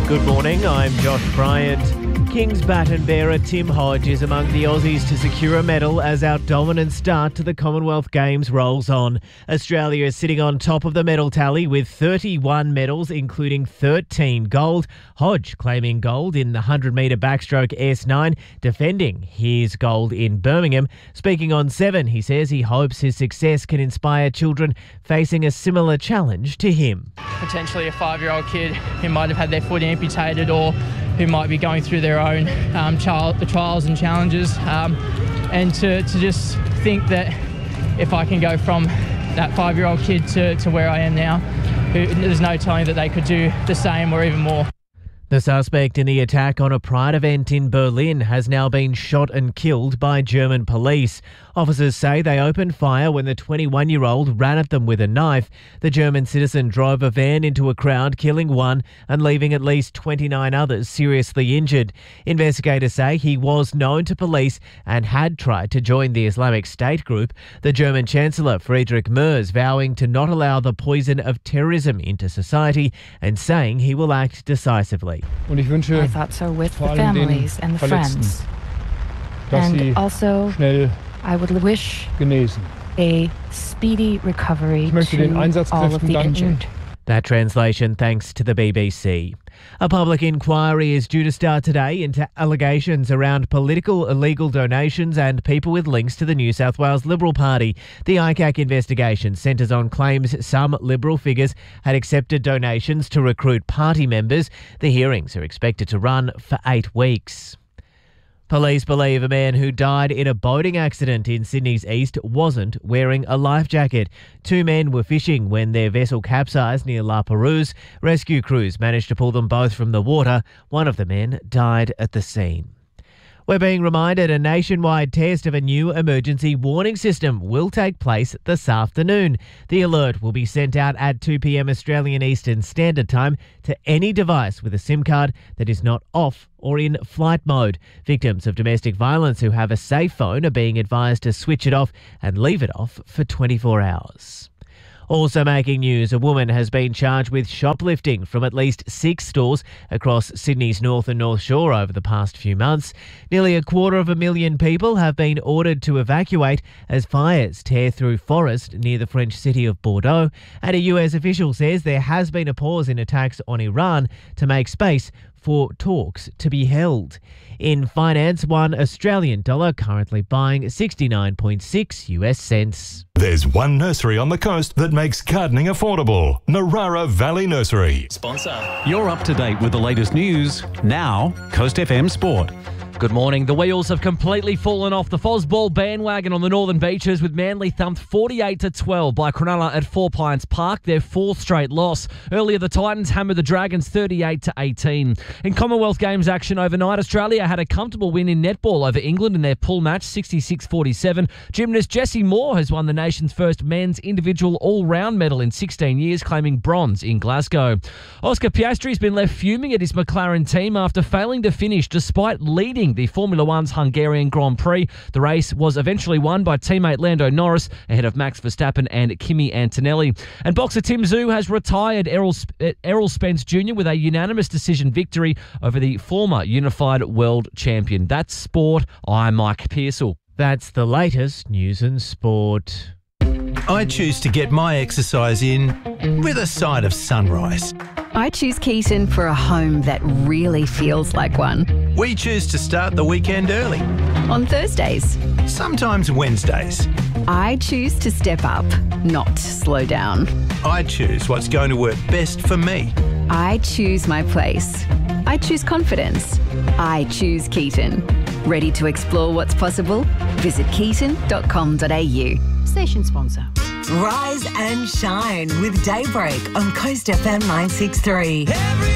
Good morning, I'm Josh Bryant. King's baton bearer Tim Hodge is among the Aussies to secure a medal as our dominant start to the Commonwealth Games rolls on. Australia is sitting on top of the medal tally with 31 medals, including 13 gold. Hodge claiming gold in the 100-metre backstroke S9, defending his gold in Birmingham. Speaking on 7, he says he hopes his success can inspire children facing a similar challenge to him. Potentially a 5-year-old kid who might have had their foot amputated or who might be going through their own trials and challenges, and to just think that if I can go from that 5-year-old kid to where I am now, there's no telling that they could do the same or even more. The suspect in the attack on a Pride event in Berlin has now been shot and killed by German police. Officers say they opened fire when the 21-year-old ran at them with a knife. The German citizen drove a van into a crowd, killing one and leaving at least 29 others seriously injured. Investigators say he was known to police and had tried to join the Islamic State group. The German Chancellor, Friedrich Merz, vowing to not allow the poison of terrorism into society and saying he will act decisively. I thought so with the families and the friends. And also, I would wish a speedy recovery to all of the injured. That translation thanks to the BBC. A public inquiry is due to start today into allegations around political illegal donations and people with links to the New South Wales Liberal Party. The ICAC investigation centres on claims some Liberal figures had accepted donations to recruit party members. The hearings are expected to run for 8 weeks. Police believe a man who died in a boating accident in Sydney's east wasn't wearing a life jacket. 2 men were fishing when their vessel capsized near La Perouse. Rescue crews managed to pull them both from the water. One of the men died at the scene. We're being reminded a nationwide test of a new emergency warning system will take place this afternoon. The alert will be sent out at 2 p.m. Australian Eastern Standard Time to any device with a SIM card that is not off or in flight mode. Victims of domestic violence who have a safe phone are being advised to switch it off and leave it off for 24 hours. Also making news, a woman has been charged with shoplifting from at least 6 stores across Sydney's North and North Shore over the past few months. Nearly 250,000 people have been ordered to evacuate as fires tear through forest near the French city of Bordeaux. And a US official says there has been a pause in attacks on Iran to make space for talks to be held. In finance, $1 Australian dollar currently buying 69.6 US cents. There's one nursery on the coast that makes gardening affordable. Narara Valley Nursery. Sponsor. You're up to date with the latest news. Now, Coast FM Sport. Good morning. The wheels have completely fallen off the Fosball bandwagon on the Northern Beaches with Manly thumped 48-12 by Cronulla at Four Pines Park, their 4th straight loss. Earlier, the Titans hammered the Dragons 38-18. In Commonwealth Games action overnight, Australia had a comfortable win in netball over England in their pool match, 66-47. Gymnast Jesse Moore has won the nation's first men's individual all-round medal in 16 years, claiming bronze in Glasgow. Oscar Piastri's been left fuming at his McLaren team after failing to finish despite leading the Formula One's Hungarian Grand Prix. The race was eventually won by teammate Lando Norris ahead of Max Verstappen and Kimi Antonelli. And boxer Tim Tszyu has retired Errol Spence Jr. with a unanimous decision victory over the former unified world champion. That's sport. I'm Mike Pearsall. That's the latest news and sport. I choose to get my exercise in with a side of sunrise. I choose Keaton for a home that really feels like one. We choose to start the weekend early. On Thursdays. Sometimes Wednesdays. I choose to step up, not slow down. I choose what's going to work best for me. I choose my place. I choose confidence. I choose Keaton. Ready to explore what's possible? Visit keaton.com.au. Station sponsor. Rise and shine with Daybreak on Coast FM 963.